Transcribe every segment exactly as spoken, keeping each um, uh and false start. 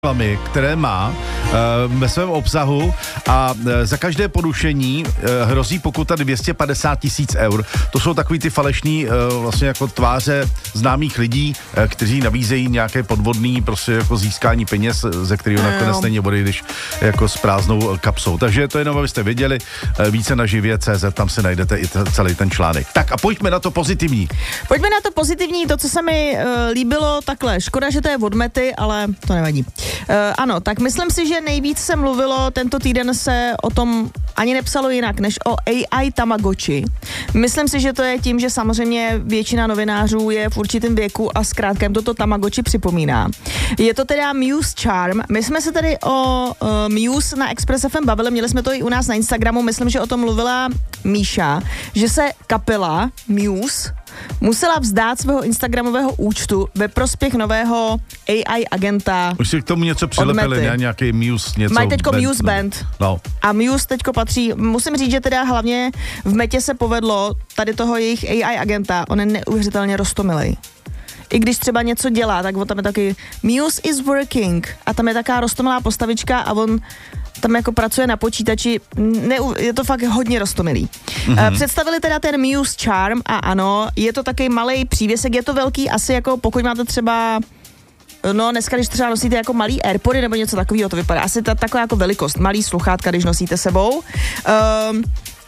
které má uh, ve svém obsahu a uh, za každé porušení uh, hrozí pokuta dvě stě padesát tisíc eur. To jsou takový ty falešný uh, vlastně jako tváře známých lidí, uh, kteří nabízejí nějaké podvodný prostě jako získání peněz, ze kterého nakonec není odejdeš jako s prázdnou kapsou. Takže to jenom, abyste věděli, uh, více na živě tečka cé zet, tam si najdete i t- celý ten článek. Tak a pojďme na to pozitivní. Pojďme na to pozitivní, to, co se mi uh, líbilo, takhle, škoda, že to je od Mety, ale to nevadí. Uh, ano, tak myslím si, že nejvíc se mluvilo, tento týden se o tom ani nepsalo jinak, než o A I Tamagotchi. Myslím si, že to je tím, že samozřejmě většina novinářů je v určitém věku a zkrátka jim toto Tamagotchi připomíná. Je to teda Muse Charm. My jsme se tady o uh, Muse na Express F M bavili, měli jsme to i u nás na Instagramu, myslím, že o tom mluvila Míša, že se kapela Muse musela vzdát svého instagramového účtu ve prospěch nového A I agenta. Už si k tomu něco přilepili, ne? Nějaký Muse něco. Mají teďko band, Muse Band. No. A Muse teďko patří, musím říct, že teda hlavně v Metě se povedlo tady toho jejich A I agenta, on je neuvěřitelně roztomilej. I když třeba něco dělá, tak on tam je taky Muse is working a tam je taká roztomilá postavička a on tam jako pracuje na počítači, ne, je to fakt hodně roztomilý. Mm-hmm. Představili teda ten Muse Charm a ano, je to takový malej přívěsek, je to velký asi jako pokud máte třeba, no dneska, když třeba nosíte jako malý AirPody nebo něco takového, to vypadá asi ta, taková jako velikost, malý sluchátka, když nosíte sebou. Um,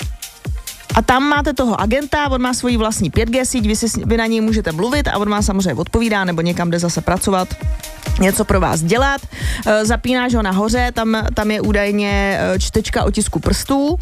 A tam máte toho agenta, on má svoji vlastní pět G síť, vy, si, vy na něj můžete mluvit a on má samozřejmě odpovídá nebo někam jde zase pracovat, něco pro vás dělat. E, zapínáš ho nahoře, tam, tam je údajně čtečka otisku prstů.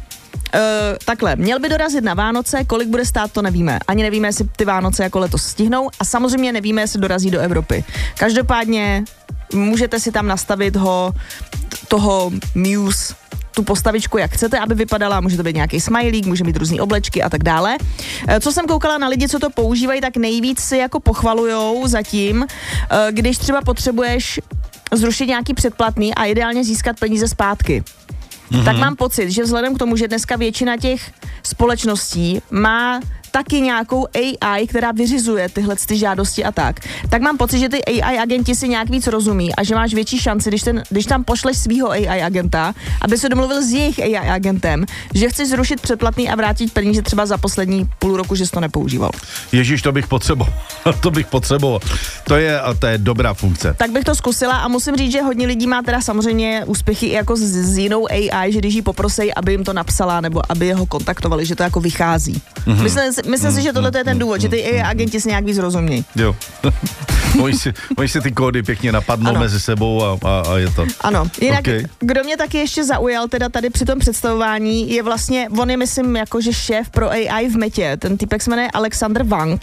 E, takhle, měl by dorazit na Vánoce, kolik bude stát, to nevíme. Ani nevíme, jestli ty Vánoce jako letos stihnou a samozřejmě nevíme, jestli dorazí do Evropy. Každopádně můžete si tam nastavit ho, toho Muse, tu postavičku, jak chcete, aby vypadala, může to být nějaký smajlík, může mít různý oblečky a tak dále. Co jsem koukala na lidi, co to používají, tak nejvíc si jako pochvalujou zatím, když třeba potřebuješ zrušit nějaký předplatný a ideálně získat peníze zpátky. Mm-hmm. Tak mám pocit, že vzhledem k tomu, že dneska většina těch společností má taky nějakou A I, která vyřizuje tyhle ty žádosti a tak, tak mám pocit, že ty A I agenti si nějak víc rozumí a že máš větší šanci, když, ten, když tam pošleš svýho A I agenta, aby se domluvil s jejich A I agentem, že chceš zrušit předplatný a vrátit peníze třeba za poslední půl roku, že jsi to nepoužíval. Ježíš, to bych potřeboval. to bych potřeboval. To je, to je dobrá funkce. Tak bych to zkusila a musím říct, že hodně lidí má teda samozřejmě úspěchy i jako s, s jinou A I, že když jí poprosej, aby jim to napsala nebo aby jeho kontaktovali, že to jako vychází. Mm-hmm. Myslím, myslím mm-hmm. si, že tohle je ten důvod, že ty A I agenti si nějak víc rozumějí. Jo. Oni si, oni si ty kódy pěkně napadnou ano. mezi sebou a, a, a je to. Ano. Jinak, okay. Kdo mě taky ještě zaujal teda tady při tom představování, je vlastně, on je myslím jakože šéf pro A I v Metě. Ten týpek se jmenuje Alexander Wang.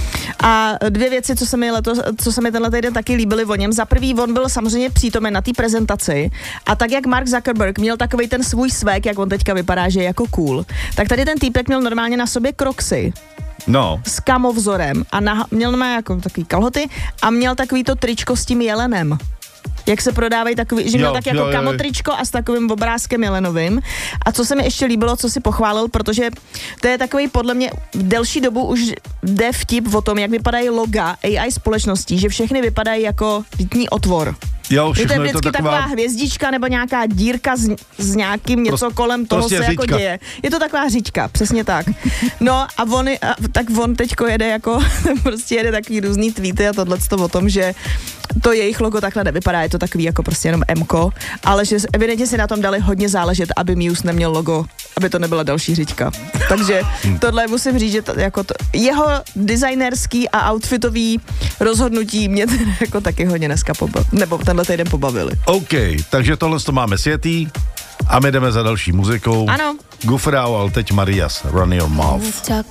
A dvě věci, co se mi letos, co se mi tenhle týden taky líbily o něm. Za prvý, on byl samozřejmě přítomen na té prezentaci a tak, jak Mark Zuckerberg měl takovej ten svůj swag, jak on teďka vypadá, že je jako cool, tak tady ten týpek měl normálně na sobě Crocsy. No. S kamovzorem a na, měl má jako takový kalhoty a měl takový to tričko s tím jelenem. Jak se prodávají takový, že měl jo, tak jako jo, kamotričko a s takovým obrázkem jelenovým. A co se mi ještě líbilo, co si pochválil, protože to je takový podle mě v delší dobu už jde vtip o tom, jak vypadají loga A I společností, že všechny vypadají jako rytní otvor. Jo, je to je vždycky je to taková... taková hvězdička nebo nějaká dírka s, s nějakým něco Prost, kolem toho prostě se řiďka. Jako děje. Je to taková řiďka, přesně tak. No a on, a, tak on teďko jede jako, prostě jede takový různý tweety a tohleto o tom, že to jejich logo takhle nevypadá, je to takový jako prostě jenom M-ko, ale že evidentně si na tom dali hodně záležet, aby Muse neměl logo, aby to nebyla další řiďka. Takže tohle musím říct, že to, jako to, jeho designerský a outfitový rozhodnutí mě jako taky hodně dneska pobavili, nebo tenhle týden pobavili. OK, takže tohle to máme světý a my jdeme za další muzikou. Ano. Gufrau, ale teď Marias, Run Your Mouth.